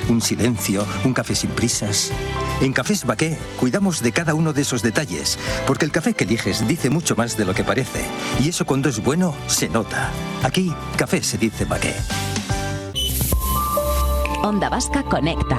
un silencio, un café sin prisas. En Cafés Baqué cuidamos de cada uno de esos detalles, porque el café que eliges dice mucho más de lo que parece. Y eso cuando es bueno, se nota. Aquí, café se dice Baqué. Onda Vasca conecta.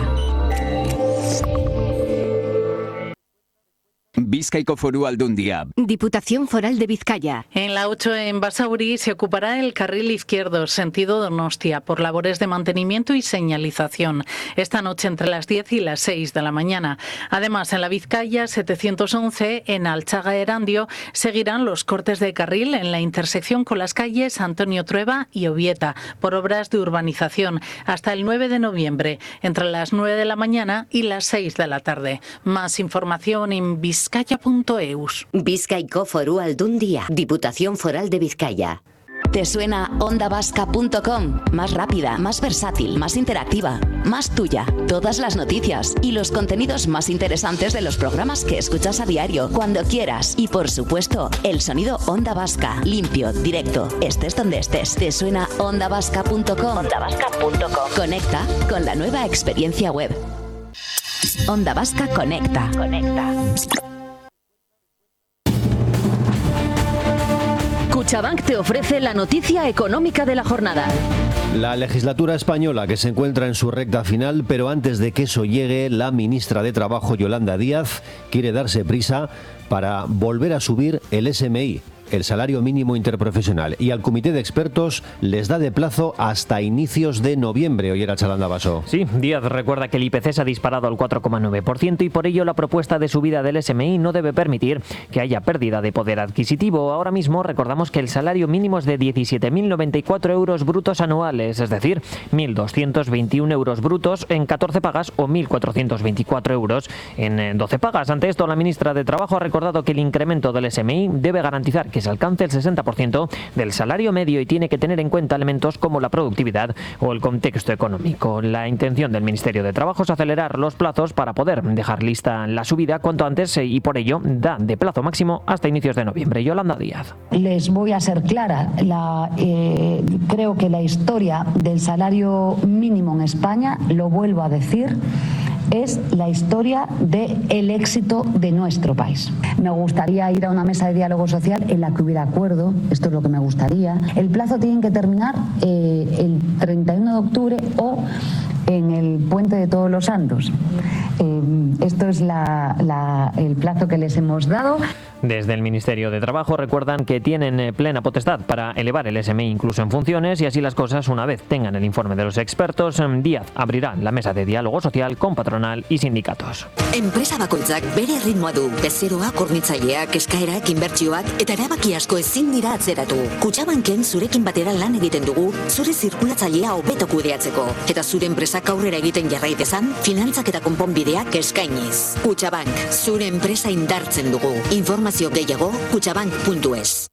Bizkaiko Foru Aldundia. Diputación Foral de Vizcaya. En la 8 en Basauri se ocupará el carril izquierdo, sentido Donostia, por labores de mantenimiento y señalización. Esta noche entre las 10 y las 6 de la mañana. Además, en la Vizcaya 711, en Alchaga Erandio, seguirán los cortes de carril en la intersección con las calles Antonio Trueba y Ovieta, por obras de urbanización, hasta el 9 de noviembre, entre las 9 de la mañana y las 6 de la tarde. Más información en Vizcaya.eus. Bizkaiko Foru Aldundia, Diputación Foral de Vizcaya. ¿Te suena ondavasca.com? Más rápida, más versátil, más interactiva, más tuya. Todas las noticias y los contenidos más interesantes de los programas que escuchas a diario, cuando quieras. Y por supuesto, el sonido Onda Vasca, limpio, directo, estés donde estés. ¿Te suena ondavasca.com? Ondavasca.com. Conecta con la nueva experiencia web. Onda Vasca conecta. Cuchabank te ofrece la noticia económica de la jornada. La legislatura española que se encuentra en su recta final, pero antes de que eso llegue, la ministra de Trabajo, Yolanda Díaz, quiere darse prisa para volver a subir el SMI, el salario mínimo interprofesional, y al comité de expertos les da de plazo hasta inicios de noviembre. Oye, Chalanda Baso. Sí, Díaz recuerda que el IPC se ha disparado al 4,9% y por ello la propuesta de subida del SMI no debe permitir que haya pérdida de poder adquisitivo. Ahora mismo recordamos que el salario mínimo es de 17.094 euros brutos anuales, es decir, 1.221 euros brutos en 14 pagas o 1.424 euros en 12 pagas. Ante esto, la ministra de Trabajo ha recordado que el incremento del SMI debe garantizar que se alcance el 60% del salario medio y tiene que tener en cuenta elementos como la productividad o el contexto económico. La intención del Ministerio de Trabajo es acelerar los plazos para poder dejar lista la subida cuanto antes y por ello da de plazo máximo hasta inicios de noviembre. Yolanda Díaz. Les voy a ser clara. Creo que la historia del salario mínimo en España, lo vuelvo a decir, es la historia del éxito de nuestro país. Me gustaría ir a una mesa de diálogo social en la que hubiera acuerdo, esto es lo que me gustaría. El plazo tiene que terminar el 31 de octubre o en el Puente de Todos los Santos. Esto es el plazo que les hemos dado. Desde el Ministerio de Trabajo recuerdan que tienen plena potestad para elevar el SMI incluso en funciones y así las cosas, una vez tengan el informe de los expertos, Díaz abrirá la mesa de diálogo social con patronal y sindicatos. Enpresa bakoitzak bere ritmoa du. Bezeroa, hornitzaileak, eskaerak, inbertsioak eta erabaki asko ezin dira atzeratu. Kutxabanken zurekin batera lan egiten dugu, zure zirkulatzailea hobeto kudeatzeko eta zure enpresak aurrera egiten jarrai dezan, finantzak eta konponbideak eskainiz. Kutxabank, zure enpresa indartzen dugu. Informazio gehiago, kutxabank.es.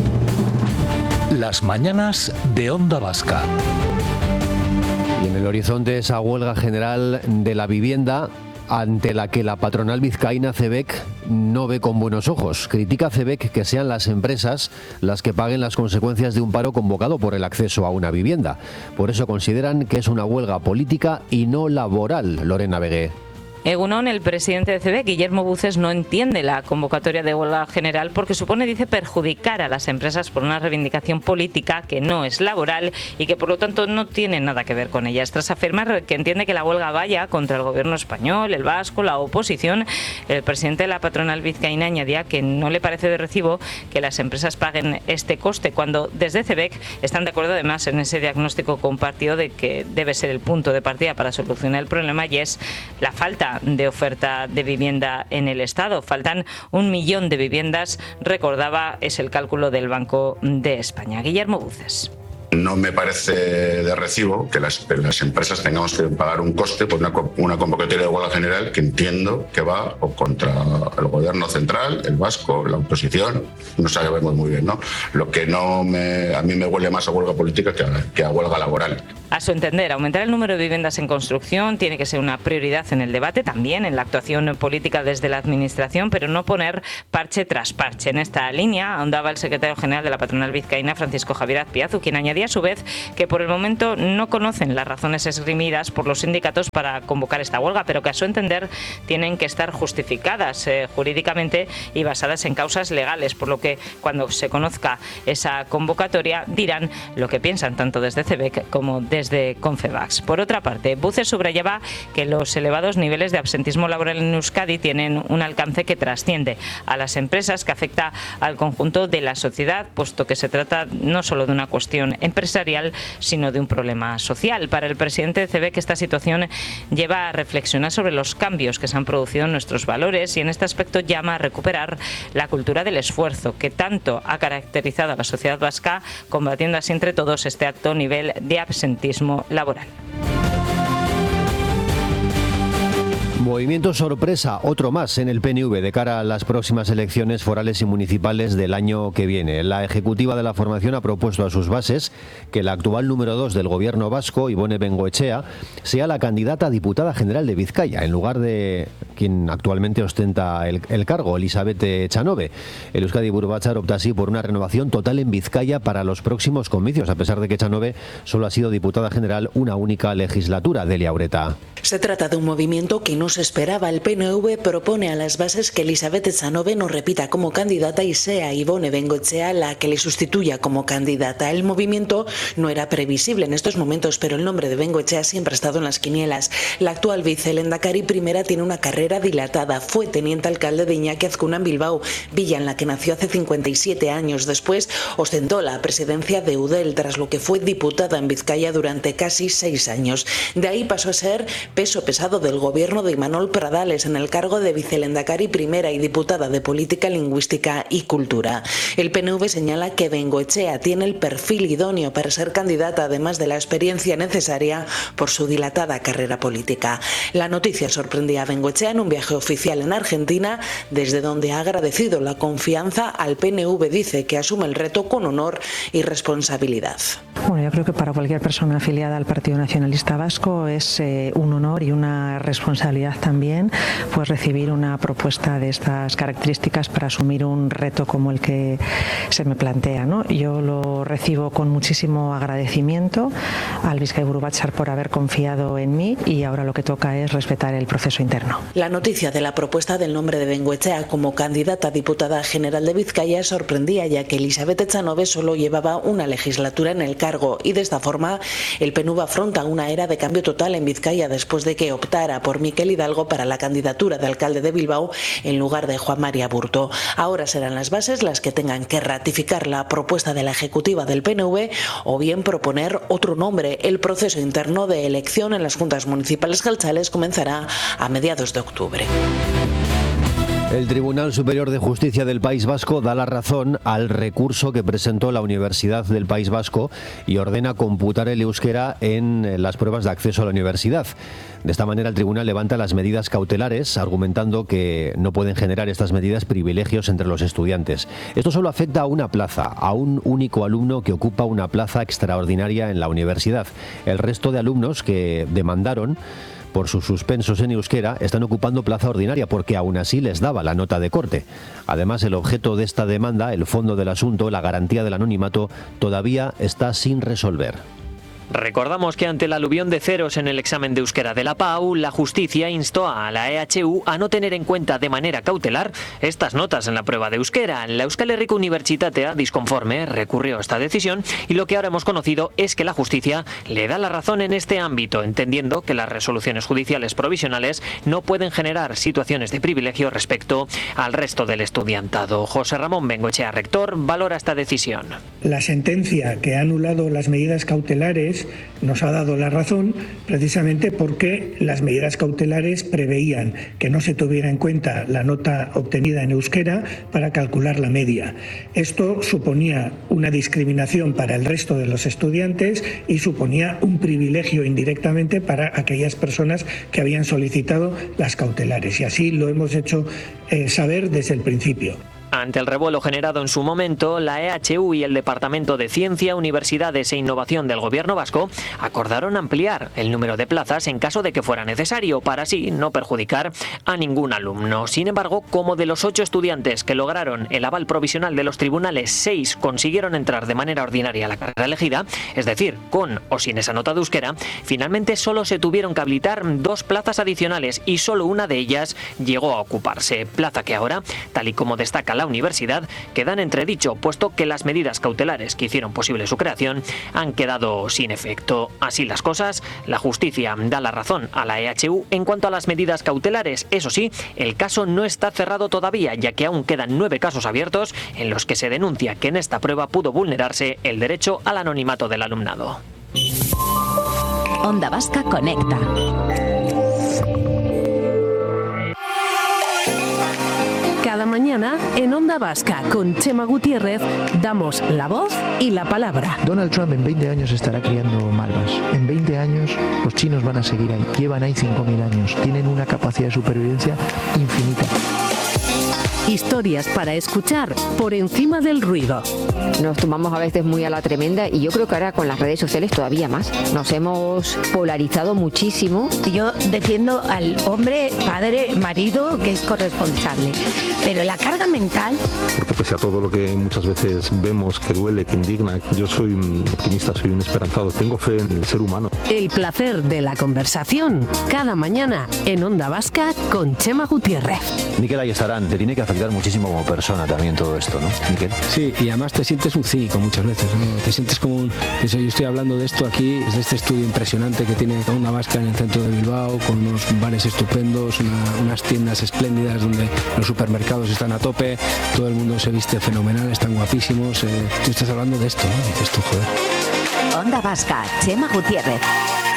Las mañanas de Onda Vasca. Y en el horizonte esa huelga general de la vivienda ante la que la patronal vizcaína CEBEC no ve con buenos ojos. Critica CEBEC que sean las empresas las que paguen las consecuencias de un paro convocado por el acceso a una vivienda. Por eso consideran que es una huelga política y no laboral. Lorena Begué. Egunon, el presidente de CEBEC, Guillermo Buces, no entiende la convocatoria de huelga general porque supone, dice, perjudicar a las empresas por una reivindicación política que no es laboral y que por lo tanto no tiene nada que ver con ellas. Tras afirmar que entiende que la huelga vaya contra el gobierno español, el vasco, la oposición, el presidente de la patronal vizcaína añadía que no le parece de recibo que las empresas paguen este coste, cuando desde CEBEC están de acuerdo además en ese diagnóstico compartido de que debe ser el punto de partida para solucionar el problema, y es la falta de oferta de vivienda en el Estado. Faltan 1 millón de viviendas, recordaba, es el cálculo del Banco de España. Guillermo Buces. No me parece de recibo que las empresas tengamos que pagar un coste por una convocatoria de huelga general que entiendo que va o contra el gobierno central, el vasco, la oposición, no sabemos muy bien, ¿no? Lo que a mí me huele más a huelga política que a huelga laboral. A su entender, aumentar el número de viviendas en construcción tiene que ser una prioridad en el debate, también en la actuación política desde la Administración, pero no poner parche tras parche. En esta línea ahondaba el secretario general de la patronal vizcaína, Francisco Javier Azpiazu, quien añadía añadía a su vez que por el momento no conocen las razones esgrimidas por los sindicatos para convocar esta huelga, pero que a su entender tienen que estar justificadas jurídicamente y basadas en causas legales, por lo que cuando se conozca esa convocatoria dirán lo que piensan tanto desde CEBEC como desde Confebask. Por otra parte, Buces subrayaba que los elevados niveles de absentismo laboral en Euskadi tienen un alcance que trasciende a las empresas, que afecta al conjunto de la sociedad, puesto que se trata no solo de una cuestión empresarial, sino de un problema social. Para el presidente de CEBEC, esta situación lleva a reflexionar sobre los cambios que se han producido en nuestros valores y en este aspecto llama a recuperar la cultura del esfuerzo que tanto ha caracterizado a la sociedad vasca, combatiendo así entre todos este alto nivel de absentismo laboral. Movimiento sorpresa, otro más en el PNV de cara a las próximas elecciones forales y municipales del año que viene. La ejecutiva de la formación ha propuesto a sus bases que la actual número 2 del gobierno vasco, Ibone Bengoechea, sea la candidata a diputada general de Vizcaya, en lugar de quien actualmente ostenta el cargo, Elisabeth Echanove. El Euskadi Buru Batzar opta así por una renovación total en Vizcaya para los próximos comicios, a pesar de que Echanove solo ha sido diputada general una única legislatura. Delia Ureta. Se trata de un movimiento que no se esperaba. El PNV propone a las bases que Elisabeth Echanove no repita como candidata y sea Ibone Bengoechea la que le sustituya como candidata. El movimiento no era previsible en estos momentos, pero el nombre de Bengoechea siempre ha estado en las quinielas. La actual vicelehendakari primera tiene una carrera dilatada. Fue teniente alcalde de Iñaki Azcuna en Bilbao, villa en la que nació hace 57 años. Después ostentó la presidencia de Eudel, tras lo que fue diputada en Vizcaya durante casi 6 años. De ahí pasó a ser peso pesado del gobierno de Imanol Pradales en el cargo de vicelehendakari primera y diputada de Política Lingüística y Cultura. El PNV señala que Bengoechea tiene el perfil idóneo para ser candidata, además de la experiencia necesaria por su dilatada carrera política. La noticia sorprendía a Bengoechea en un viaje oficial en Argentina, desde donde ha agradecido la confianza al PNV. Dice que asume el reto con honor y responsabilidad. Bueno, yo creo que para cualquier persona afiliada al Partido Nacionalista Vasco es un honor y una responsabilidad también, pues recibir una propuesta de estas características para asumir un reto como el que se me plantea, ¿no? Yo lo recibo con muchísimo agradecimiento al Bizkai Buru Batzar por haber confiado en mí, y ahora lo que toca es respetar el proceso interno. La noticia de la propuesta del nombre de Bengoechea como candidata a diputada general de Vizcaya sorprendía, ya que Elisabeth Echanove solo llevaba una legislatura en el cargo, y de esta forma el PNV afronta una era de cambio total en Vizcaya después de que optara por Miquel Hidalgo para la candidatura de alcalde de Bilbao en lugar de Juan María Burto. Ahora serán las bases las que tengan que ratificar la propuesta de la ejecutiva del PNV o bien proponer otro nombre. El proceso interno de elección en las juntas municipales geltzales comenzará a mediados de octubre. El Tribunal Superior de Justicia del País Vasco da la razón al recurso que presentó la Universidad del País Vasco y ordena computar el euskera en las pruebas de acceso a la universidad. De esta manera, el tribunal levanta las medidas cautelares, argumentando que no pueden generar estas medidas privilegios entre los estudiantes. Esto solo afecta a una plaza, a un único alumno que ocupa una plaza extraordinaria en la universidad. El resto de alumnos que demandaron por sus suspensos en euskera están ocupando plaza ordinaria porque aún así les daba la nota de corte. Además, el objeto de esta demanda, el fondo del asunto, la garantía del anonimato, todavía está sin resolver. Recordamos que ante el aluvión de ceros en el examen de euskera de la PAU, la justicia instó a la EHU a no tener en cuenta de manera cautelar estas notas en la prueba de euskera. La Euskal Herriko Unibertsitatea, disconforme, recurrió a esta decisión, y lo que ahora hemos conocido es que la justicia le da la razón en este ámbito, entendiendo que las resoluciones judiciales provisionales no pueden generar situaciones de privilegio respecto al resto del estudiantado. José Ramón Bengoechea, rector, valora esta decisión. La sentencia que ha anulado las medidas cautelares nos ha dado la razón, precisamente porque las medidas cautelares preveían que no se tuviera en cuenta la nota obtenida en euskera para calcular la media. Esto suponía una discriminación para el resto de los estudiantes y suponía un privilegio indirectamente para aquellas personas que habían solicitado las cautelares, y así lo hemos hecho saber desde el principio. Ante el revuelo generado en su momento, la EHU y el Departamento de Ciencia, Universidades e Innovación del Gobierno vasco acordaron ampliar el número de plazas en caso de que fuera necesario, para así no perjudicar a ningún alumno. Sin embargo, como de los 8 estudiantes que lograron el aval provisional de los tribunales, 6 consiguieron entrar de manera ordinaria a la carrera elegida, es decir, con o sin esa nota de euskera, finalmente solo se tuvieron que habilitar 2 plazas adicionales y solo una de ellas llegó a ocuparse, plaza que ahora, tal y como destaca la universidad, queda en entredicho, puesto que las medidas cautelares que hicieron posible su creación han quedado sin efecto. Así las cosas, la justicia da la razón a la EHU en cuanto a las medidas cautelares. Eso sí, el caso no está cerrado todavía, ya que aún quedan 9 casos abiertos en los que se denuncia que en esta prueba pudo vulnerarse el derecho al anonimato del alumnado. Onda Vasca Conecta. Cada mañana en Onda Vasca con Chema Gutiérrez damos la voz y la palabra. Donald Trump en 20 años estará criando malvas. En 20 años los chinos van a seguir ahí. Llevan ahí 5.000 años. Tienen una capacidad de supervivencia infinita. Historias para escuchar por encima del ruido. Nos tomamos a veces muy a la tremenda y yo creo que ahora con las redes sociales todavía más. Nos hemos polarizado muchísimo. Yo defiendo al hombre, padre, marido que es corresponsable, pero la carga mental... Porque pese a todo lo que muchas veces vemos, que duele, que indigna, yo soy un optimista, soy un esperanzado, tengo fe en el ser humano. El placer de la conversación, cada mañana en Onda Vasca con Chema Gutiérrez. Miquel Ayestarán, te tiene que afectar muchísimo como persona también todo esto, ¿no, Miquel? Sí, y además te sientes un cínico muchas veces, ¿no? Te sientes como un... Yo estoy hablando de esto aquí, de este estudio impresionante que tiene Onda Vasca en el centro de Bilbao, con unos bares estupendos, unas tiendas espléndidas donde los supermercados están a tope, todo el mundo se viste fenomenal, están guapísimos. Tú estás hablando de esto, ¿no? Dices tú, joder. Onda Vasca, Chema Gutiérrez.